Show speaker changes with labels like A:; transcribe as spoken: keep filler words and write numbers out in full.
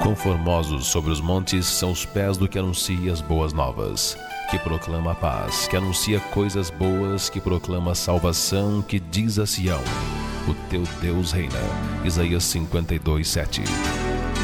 A: Quão formosos sobre os montes são os pés do que anuncia as boas novas, que proclama a paz, que anuncia coisas boas, que proclama a salvação, que diz a Sião: o teu Deus reina. Isaías cinquenta e dois, sete.